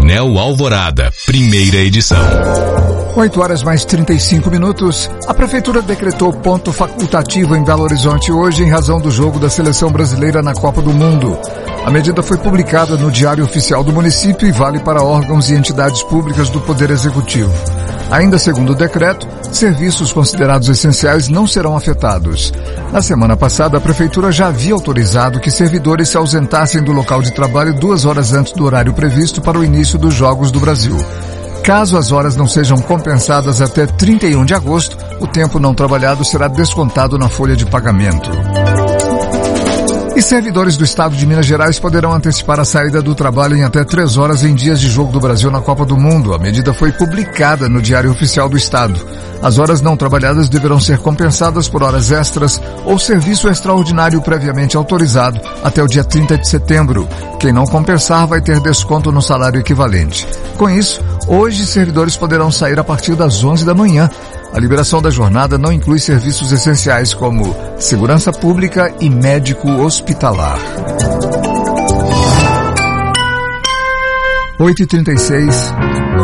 Painel Alvorada, primeira edição. 8h mais 35. A Prefeitura decretou ponto facultativo em Belo Horizonte hoje em razão do jogo da Seleção Brasileira na Copa do Mundo. A medida foi publicada no Diário Oficial do município e vale para órgãos e entidades públicas do Poder Executivo. Ainda segundo o decreto, serviços considerados essenciais não serão afetados. Na semana passada, a Prefeitura já havia autorizado que servidores se ausentassem do local de trabalho 2 horas antes do horário previsto para o início dos Jogos do Brasil. Caso as horas não sejam compensadas até 31 de agosto, o tempo não trabalhado será descontado na folha de pagamento. E servidores do Estado de Minas Gerais poderão antecipar a saída do trabalho em até 3 horas em dias de Jogo do Brasil na Copa do Mundo. A medida foi publicada no Diário Oficial do Estado. As horas não trabalhadas deverão ser compensadas por horas extras ou serviço extraordinário previamente autorizado até o dia 30 de setembro. Quem não compensar vai ter desconto no salário equivalente. Com isso, hoje servidores poderão sair a partir das 11 da manhã. A liberação da jornada não inclui serviços essenciais como segurança pública e médico hospitalar. 8h36.